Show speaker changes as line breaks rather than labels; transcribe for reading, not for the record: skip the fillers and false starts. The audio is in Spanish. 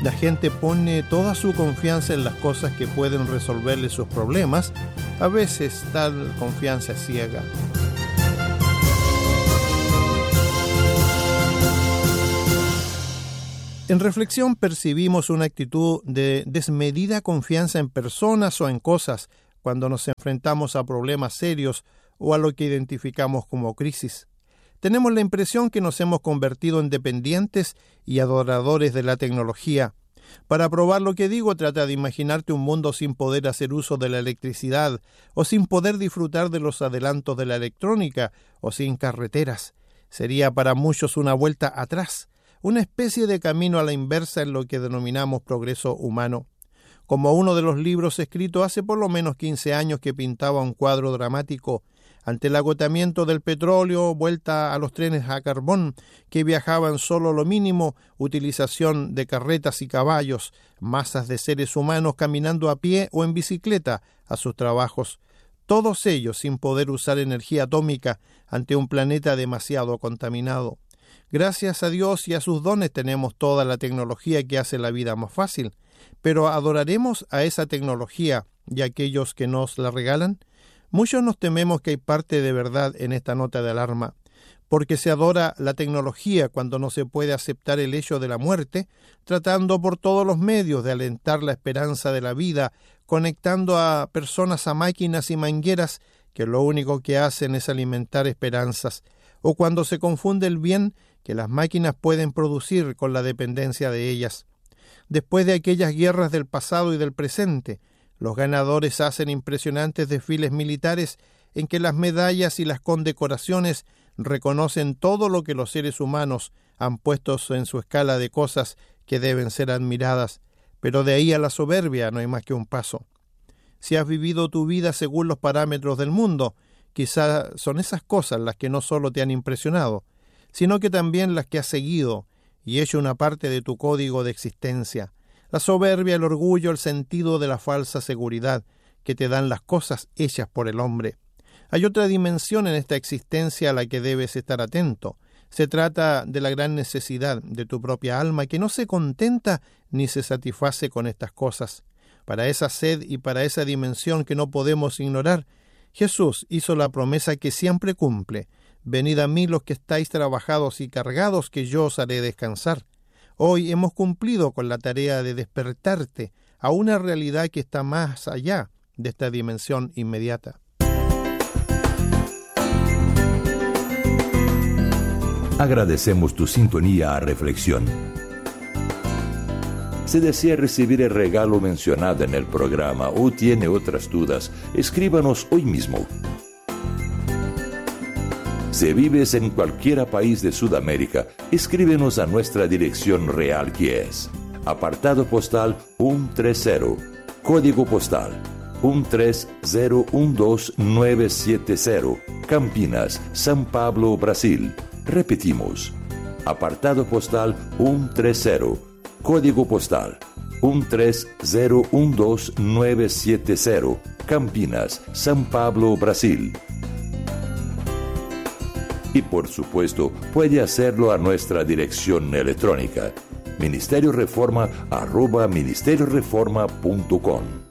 La gente pone toda su confianza en las cosas que pueden resolverle sus problemas. A veces tal confianza es ciega. En reflexión percibimos una actitud de desmedida confianza en personas o en cosas cuando nos enfrentamos a problemas serios o a lo que identificamos como crisis. Tenemos la impresión que nos hemos convertido en dependientes y adoradores de la tecnología. Para probar lo que digo, trata de imaginarte un mundo sin poder hacer uso de la electricidad, o sin poder disfrutar de los adelantos de la electrónica, o sin carreteras. Sería para muchos una vuelta atrás, una especie de camino a la inversa en lo que denominamos progreso humano. Como uno de los libros escritos hace por lo menos 15 años que pintaba un cuadro dramático, ante el agotamiento del petróleo, vuelta a los trenes a carbón que viajaban solo lo mínimo, utilización de carretas y caballos, masas de seres humanos caminando a pie o en bicicleta a sus trabajos, todos ellos sin poder usar energía atómica ante un planeta demasiado contaminado. Gracias a Dios y a sus dones tenemos toda la tecnología que hace la vida más fácil, pero ¿adoraremos a esa tecnología y a aquellos que nos la regalan? Muchos nos tememos que hay parte de verdad en esta nota de alarma, porque se adora la tecnología cuando no se puede aceptar el hecho de la muerte, tratando por todos los medios de alentar la esperanza de la vida, conectando a personas a máquinas y mangueras que lo único que hacen es alimentar esperanzas, o cuando se confunde el bien que las máquinas pueden producir con la dependencia de ellas. Después de aquellas guerras del pasado y del presente, los ganadores hacen impresionantes desfiles militares en que las medallas y las condecoraciones reconocen todo lo que los seres humanos han puesto en su escala de cosas que deben ser admiradas, pero de ahí a la soberbia no hay más que un paso. Si has vivido tu vida según los parámetros del mundo, quizá son esas cosas las que no solo te han impresionado, sino que también las que has seguido y hecho una parte de tu código de existencia. La soberbia, el orgullo, el sentido de la falsa seguridad que te dan las cosas hechas por el hombre. Hay otra dimensión en esta existencia a la que debes estar atento. Se trata de la gran necesidad de tu propia alma que no se contenta ni se satisface con estas cosas. Para esa sed y para esa dimensión que no podemos ignorar, Jesús hizo la promesa que siempre cumple: venid a mí los que estáis trabajados y cargados, que yo os haré descansar. Hoy hemos cumplido con la tarea de despertarte a una realidad que está más allá de esta dimensión inmediata.
Agradecemos tu sintonía a Reflexión. Si desea recibir el regalo mencionado en el programa o tiene otras dudas, escríbanos hoy mismo. Si vives en cualquier país de Sudamérica, escríbenos a nuestra dirección real, que es apartado postal 130, código postal 13012970, Campinas, São Paulo, Brasil. Repetimos, apartado postal 130, código postal 13012970, Campinas, São Paulo, Brasil. Y por supuesto, puede hacerlo a nuestra dirección electrónica, ministerioreforma@ministerioreforma.com.